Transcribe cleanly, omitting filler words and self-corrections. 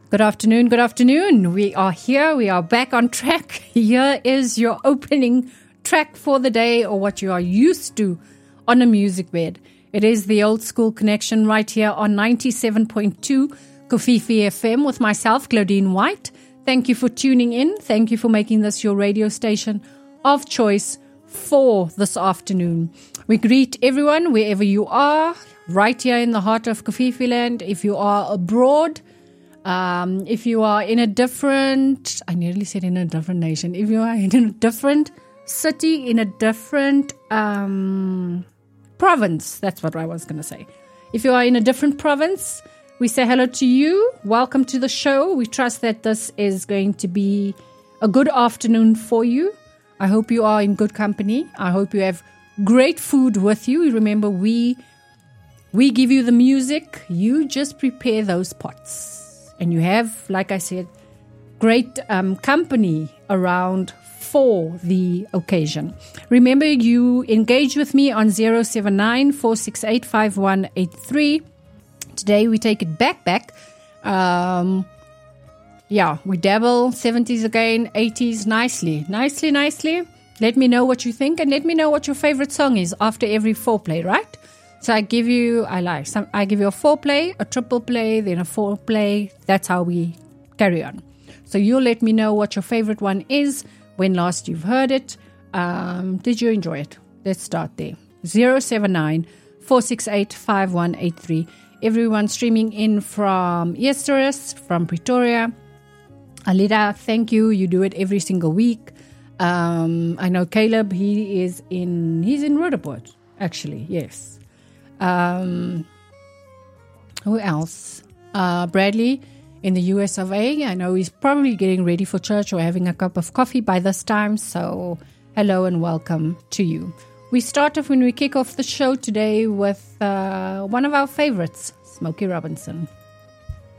Good afternoon, good afternoon. We are here, we are back on track. Here is your opening track for the day, or what you are used to on a music bed. It is the Old School Connection right here on 97.2 Kofifi FM with myself, Claudine White. Thank you for tuning in. Thank you for making this your radio station of choice for this afternoon. We greet everyone wherever you are, right here in the heart of Kofifi land. If you are abroad, if you are in a different, I nearly said in a different nation, if you are in a different city, in a different province, that's what I was going to say. If you are in a different province, we say hello to you. Welcome to the show. We trust that this is going to be a good afternoon for you. I hope you are in good company. I hope you have great food with you. Remember, we give you the music. You just prepare those pots. And you have, like I said, great company around for the occasion. Remember, you engage with me on 079-468-5183. Today we take it back. We dabble 70s again, 80s, nicely. Let me know what you think, and let me know what your favorite song is after every foreplay, right? So I give you a foreplay, a triple play, then a foreplay. That's how we carry on. So you'll let me know what your favorite one is, when last you've heard it. Did you enjoy it? Let's start there. 079-468-5183. Everyone streaming in from Easterus, from Pretoria. Alida, thank you. You do it every single week. I know Caleb, he's in Roodepoort, actually, yes. Who else? Bradley in the US of A. I know he's probably getting ready for church or having a cup of coffee by this time. So hello and welcome to you. We start off when we kick off the show today with one of our favorites, Smokey Robinson.